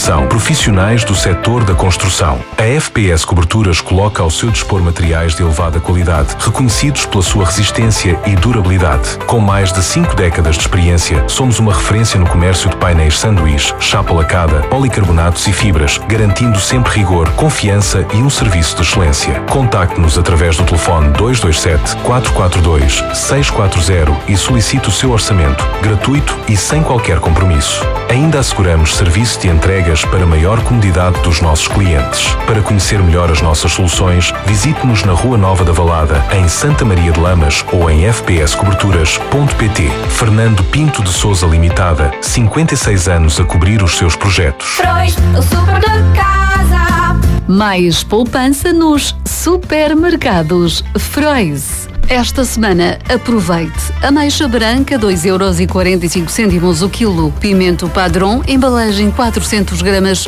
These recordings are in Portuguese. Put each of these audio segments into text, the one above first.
Atenção, profissionais do setor da construção. A FPS Coberturas coloca ao seu dispor materiais de elevada qualidade, reconhecidos pela sua resistência e durabilidade. Com mais de 5 décadas de experiência, somos uma referência no comércio de painéis sanduíche, chapa lacada, policarbonatos e fibras, garantindo sempre rigor, confiança e um serviço de excelência. Contacte-nos através do telefone 227 442 640 e solicite o seu orçamento, gratuito e sem qualquer compromisso. Ainda asseguramos serviço de entregas para maior comodidade dos nossos clientes. Para conhecer melhor as nossas soluções, visite-nos na Rua Nova da Valada, em Santa Maria de Lamas ou em fpscoberturas.pt. Fernando Pinto de Sousa Limitada, 56 anos a cobrir os seus projetos. Frois, o super da casa. Mais poupança nos supermercados Frois. Esta semana, aproveite. Ameixa branca, 2,45€ o quilo. Pimento padrão, embalagem 400 gramas,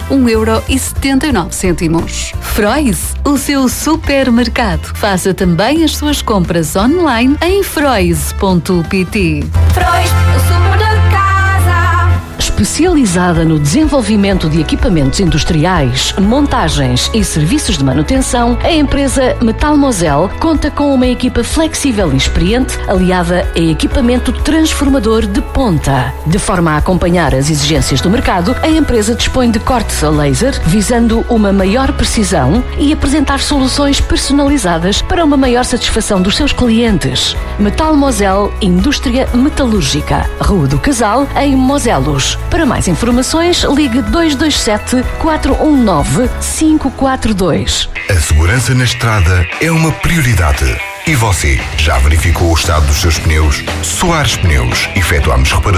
1,79€. Frois, o seu supermercado. Faça também as suas compras online em frois.pt. Frois, o super da casa. Especializada no desenvolvimento de equipamentos industriais, montagens e serviços de manutenção, a empresa Metal Mosel conta com uma equipa flexível e experiente, aliada a equipamento transformador de ponta. De forma a acompanhar as exigências do mercado, a empresa dispõe de cortes a laser, visando uma maior precisão e apresentar soluções personalizadas para uma maior satisfação dos seus clientes. Metal Mosel Indústria Metalúrgica, Rua do Casal, em Moselos. Para mais informações, ligue 227 419 542. A segurança na estrada é uma prioridade. E você, já verificou o estado dos seus pneus? Soares Pneus. Efetuamos reparações